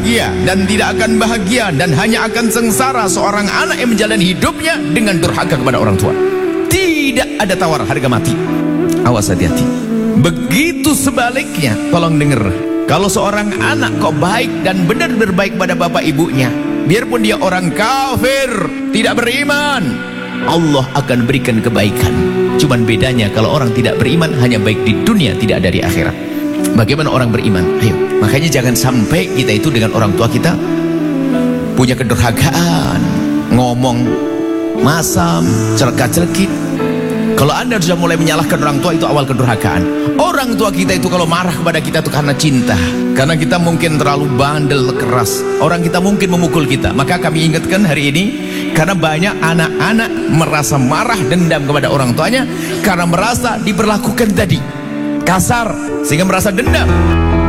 bahagia dan tidak akan bahagia, dan hanya akan sengsara seorang anak yang menjalani hidupnya dengan durhaka kepada orang tua. Tidak ada tawar harga mati. Awas, hati-hati. Begitu sebaliknya, tolong dengar. Kalau seorang anak kok baik dan benar-benar baik pada bapak ibunya, biarpun dia orang kafir, tidak beriman, Allah akan berikan kebaikan. Cuman bedanya kalau orang tidak beriman hanya baik di dunia, tidak ada di akhirat. Bagaimana orang beriman? Ayo, makanya jangan sampai kita itu dengan orang tua kita punya kedurhakaan, ngomong masam, celaka-celekit. Kalau Anda sudah mulai menyalahkan orang tua, itu awal kedurhakaan. Orang tua kita itu kalau marah kepada kita itu karena cinta, karena kita mungkin terlalu bandel, keras. Orang kita mungkin memukul kita. Maka kami ingatkan hari ini, karena banyak anak-anak merasa marah, dendam kepada orang tuanya karena merasa diperlakukan tadi kasar, sehingga merasa dendam.